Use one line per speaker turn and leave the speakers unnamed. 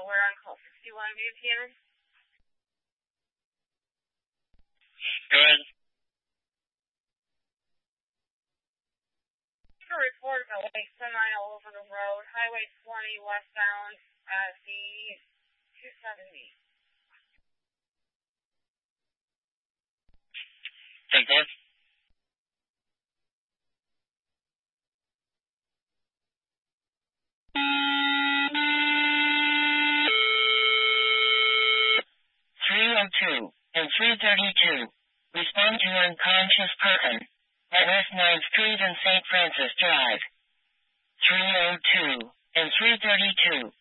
we're on call 61 BPM.
Good.
Report of a semi all over the road, Highway 20 westbound at the 270.
Take that. and 332. Respond to unconscious person at West 9th Street and St. Francis Drive. 302 and 332.